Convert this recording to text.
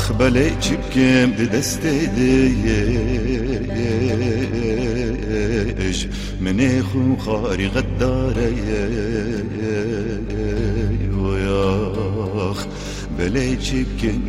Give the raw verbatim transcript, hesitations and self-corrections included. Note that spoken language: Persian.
آخ بله چیبکم ده دست دیش من خو خاری غداره ویاخ بله چیبکم